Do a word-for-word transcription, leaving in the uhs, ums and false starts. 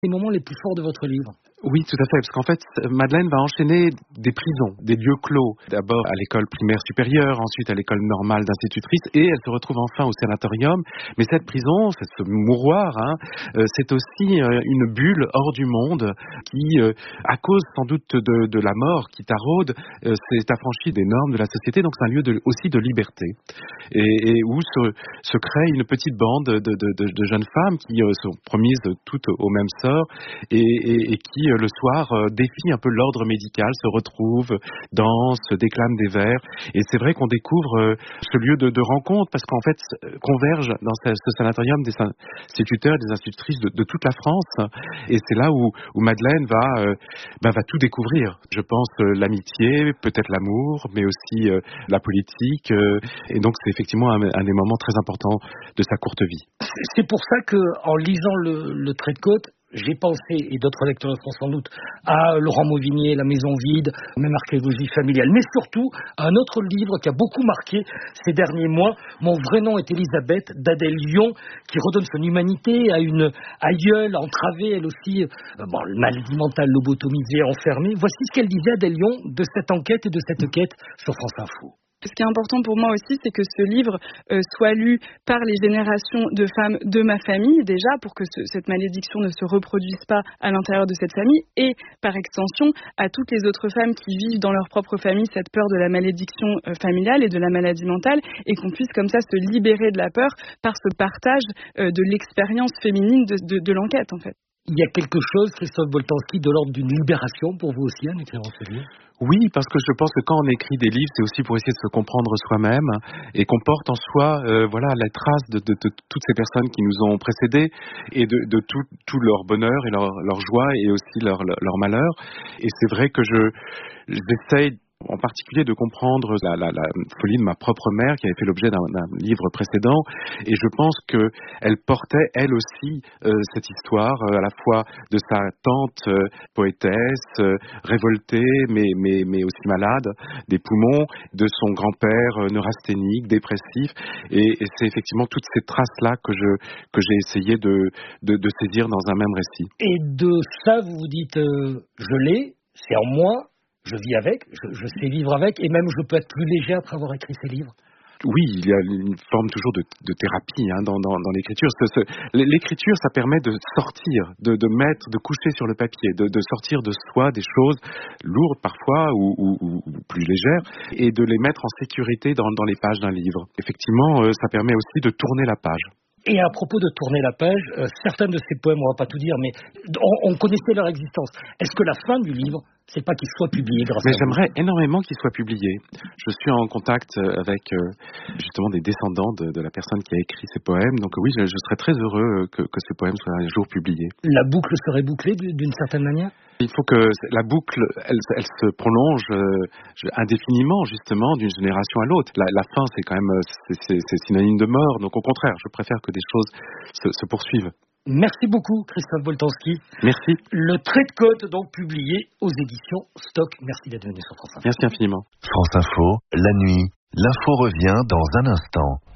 les moments les plus forts de votre livre? Oui, tout à fait, parce qu'en fait, Madeleine va enchaîner des prisons, des lieux clos. D'abord à l'école primaire supérieure, ensuite à l'école normale d'institutrice, et elle se retrouve enfin au sanatorium. Mais cette prison, c'est ce mouroir, hein, euh, c'est aussi euh, une bulle hors du monde qui, euh, à cause sans doute de, de la mort qui taraude, euh, s'est affranchie des normes de la société. Donc c'est un lieu de, aussi de liberté, et, et où se, se crée une petite bande de, de, de, de jeunes femmes qui euh, sont promises toutes au même sort, et, et, et qui le soir euh, défient un peu l'ordre médical, se retrouvent, dansent, déclament des vers. Et c'est vrai qu'on découvre euh, ce lieu de, de rencontre, parce qu'en fait euh, convergent dans ce, ce sanatorium des instituteurs et des institutrices de, de toute la France. Et c'est là où, où Madeleine va, euh, bah, va tout découvrir. Je pense euh, l'amitié, peut-être l'amour, mais aussi euh, la politique. Euh, et donc c'est effectivement un, un des moments très importants de sa courte vie. C'est pour ça que, en lisant le, le trait de côte, j'ai pensé, et d'autres lecteurs le feront sans doute, à Laurent Mauvigné, La Maison Vide, même Archéologie familiale, mais surtout à un autre livre qui a beaucoup marqué ces derniers mois, Mon vrai nom est Elisabeth, d'Adèle Lyon, qui redonne son humanité à une aïeule entravée, elle aussi, euh, bon, maladie mentale, lobotomisée, enfermée. Voici ce qu'elle disait, Adèle Lyon, de cette enquête et de cette quête sur France Info. Ce qui est important pour moi aussi, c'est que ce livre euh, soit lu par les générations de femmes de ma famille, déjà, pour que ce, cette malédiction ne se reproduise pas à l'intérieur de cette famille, et par extension à toutes les autres femmes qui vivent dans leur propre famille cette peur de la malédiction euh, familiale et de la maladie mentale, et qu'on puisse comme ça se libérer de la peur par ce partage euh, de l'expérience féminine de, de, de l'enquête, en fait. Il y a quelque chose, Christophe Boltanski, de l'ordre d'une libération pour vous aussi, en écrivant ce livre? Oui, parce que je pense que quand on écrit des livres, c'est aussi pour essayer de se comprendre soi-même, et qu'on porte en soi, euh, voilà, la trace de, de, de toutes ces personnes qui nous ont précédés, et de, de tout, tout leur bonheur et leur, leur joie, et aussi leur, leur, leur malheur. Et c'est vrai que je j'essaye en particulier de comprendre la, la, la folie de ma propre mère, qui avait fait l'objet d'un, d'un livre précédent, et je pense qu'elle portait elle aussi euh, cette histoire, euh, à la fois de sa tante euh, poétesse, euh, révoltée mais, mais, mais aussi malade des poumons, de son grand-père euh, neurasthénique, dépressif, et, et c'est effectivement toutes ces traces-là que, je, que j'ai essayé de, de, de saisir dans un même récit. Et de ça, vous vous dites, euh, je l'ai, c'est en moi, je vis avec, je, je sais vivre avec, et même je peux être plus léger après avoir écrit ces livres. Oui, il y a une forme toujours de, de thérapie hein, dans, dans, dans l'écriture. Ce, ce, l'écriture, ça permet de sortir, de, de mettre, de coucher sur le papier, de, de sortir de soi des choses lourdes parfois ou, ou, ou plus légères, et de les mettre en sécurité dans, dans les pages d'un livre. Effectivement, euh, ça permet aussi de tourner la page. Et à propos de tourner la page, euh, certains de ces poèmes, on va pas tout dire, mais on, on connaissait leur existence. Est-ce que la fin du livre, c'est pas qu'il soit publié grâce mais à j'aimerais vous? énormément qu'il soit publié. Je suis en contact avec euh, justement des descendants de, de la personne qui a écrit ces poèmes. Donc oui, je, je serais très heureux que, que ce poème soit un jour publié. La boucle serait bouclée d'une certaine manière? Il faut que la boucle, elle, elle se prolonge euh, indéfiniment, justement, d'une génération à l'autre. La, la fin, c'est quand même c'est, c'est, c'est synonyme de mort. Donc au contraire, je préfère que des choses se, se poursuivent. Merci beaucoup, Christophe Boltanski. Merci. Le trait de côte, donc, publié aux éditions Stock. Merci d'être venu sur France Info. Merci infiniment. France Info, la nuit. L'info revient dans un instant.